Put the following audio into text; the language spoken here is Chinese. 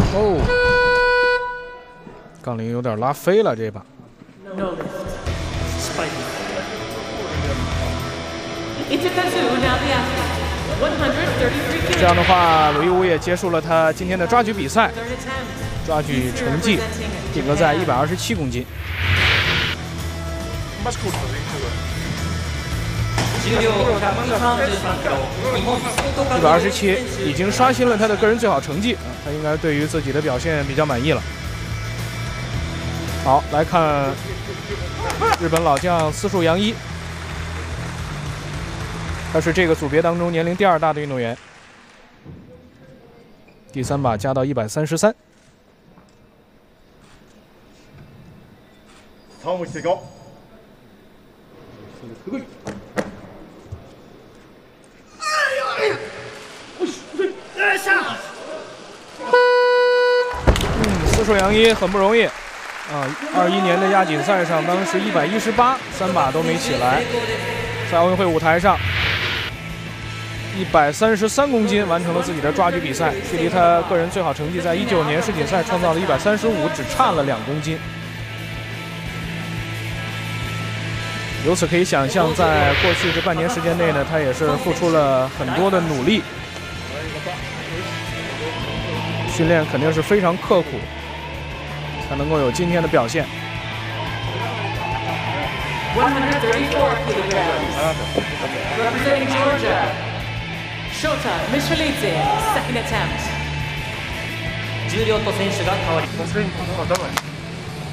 哦，杠铃有点拉飞了这把。这样的话，鲁伊武也结束了他今天的抓举比赛，抓举成绩定格在127公斤。127已经刷新了他的个人最好成绩，他应该对于自己的表现比较满意了。好，来看日本老将司树洋一，他是这个组别当中年龄第2大的运动员。第3把加到133。司树洋一很不容易啊！21年的亚锦赛上，当时118，3把都没起来，在奥运会舞台上133公斤完成了自己的抓举比赛，距离他个人最好成绩在19年世锦赛创造的135只差了2公斤。由此可以想象，在过去这半年时间内呢，他也是付出了很多的努力，训练肯定是非常刻苦，才能够有今天的表现。 Representing Georgia, Shota Michelidze, second attempt. 重量と選手が変わります。